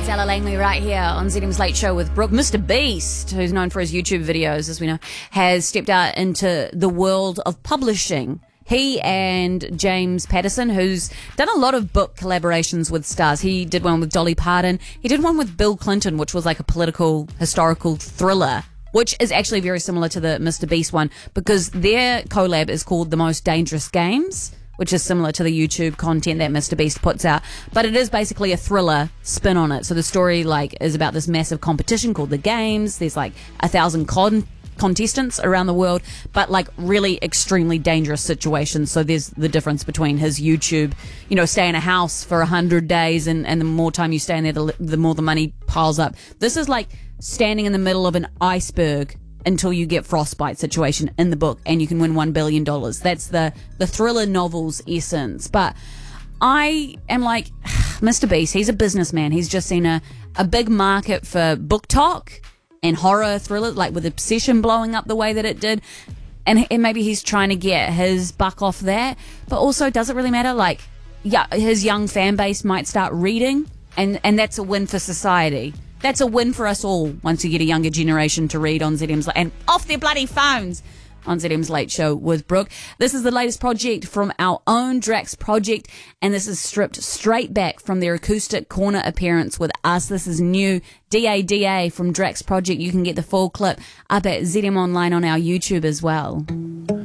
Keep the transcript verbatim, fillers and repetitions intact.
It's Ella Langley right here on Z M's Late Show with Brooke. Mister Beast, who's known for his YouTube videos, as we know, has stepped out into the world of publishing. He and James Patterson, who's done a lot of book collaborations with stars. He did one with Dolly Parton. He did one with Bill Clinton, which was like a political, historical thriller, which is actually very similar to the Mister Beast one, because their collab is called The Most Dangerous Games, which is similar to the YouTube content that Mister Beast puts out. But it is basically a thriller spin on it. So the story like is about this massive competition called The Games. There's like a thousand con- contestants around the world, but like really extremely dangerous situations. So there's the difference between his YouTube, you know, stay in a house for a hundred days and, and the more time you stay in there, the, the more the money piles up. This is like standing in the middle of an iceberg until you get frostbite situation in the book and you can win one billion dollars. That's the, the thriller novel's essence. But I am like, Mister Beast, he's a businessman. He's just seen a, a big market for book talk and horror thrillers, like with Obsession blowing up the way that it did. And, and maybe he's trying to get his buck off that. But also, does it really matter? Like, yeah, his young fan base might start reading, and, and that's a win for society. That's a win for us all once you get a younger generation to read on Z M's and off their bloody phones on Z M's Late Show with Brooke. This is the latest project from our own Drax Project, and this is stripped straight back from their acoustic corner appearance with us. This is new D A D A from Drax Project. You can get the full clip up at Z M Online on our YouTube as well.